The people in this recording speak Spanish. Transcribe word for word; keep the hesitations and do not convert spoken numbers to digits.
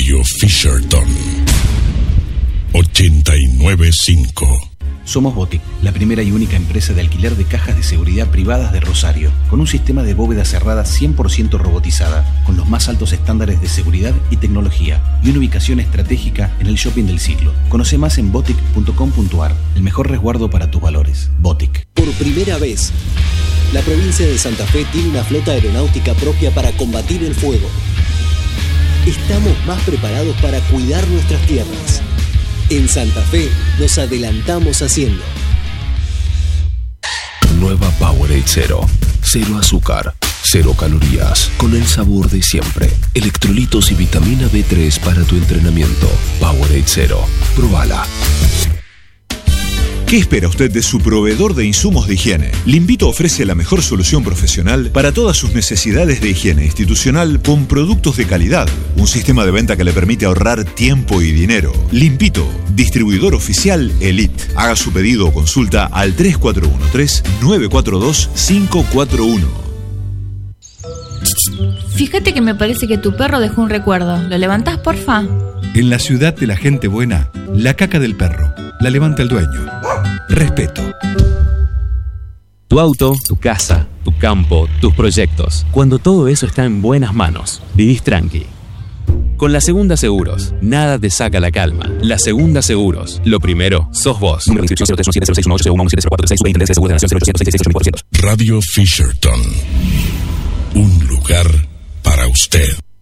Radio Fisherton ochenta y nueve punto cinco. Somos Botic, la primera y única empresa de alquiler de cajas de seguridad privadas de Rosario, con un sistema de bóveda cerrada cien por ciento robotizada, con los más altos estándares de seguridad y tecnología, y una ubicación estratégica en el shopping del siglo. Conoce más en botic punto com punto ar, el mejor resguardo para tus valores. Botic. Por primera vez, la provincia de Santa Fe tiene una flota aeronáutica propia para combatir el fuego. Estamos más preparados para cuidar nuestras tierras. En Santa Fe nos adelantamos haciendo. Nueva Powerade Cero. Cero azúcar, cero calorías, con el sabor de siempre. Electrolitos y vitamina B tres para tu entrenamiento. Powerade Cero. Probala. ¿Qué espera usted de su proveedor de insumos de higiene? Limpito ofrece la mejor solución profesional para todas sus necesidades de higiene institucional con productos de calidad. Un sistema de venta que le permite ahorrar tiempo y dinero. Limpito, distribuidor oficial Elite. Haga su pedido o consulta al tres cuatro uno tres, nueve cuatro dos, cinco cuatro uno. Fíjate que me parece que tu perro dejó un recuerdo. ¿Lo levantás, porfa? En la ciudad de la gente buena, la caca del perro la levanta el dueño. Respeto. Tu auto, tu casa, tu campo, tus proyectos. Cuando todo eso está en buenas manos, vivís tranqui. Con La Segunda Seguros, nada te saca la calma. La Segunda Seguros, lo primero, sos vos. Número de inscripción cero tres uno siete cero seis uno ocho cero uno siete cero cuatro seis. Superintendencia de Seguros de la Nación cero ocho seis seis ocho cinco. Radio Fisherton. Un lugar para usted.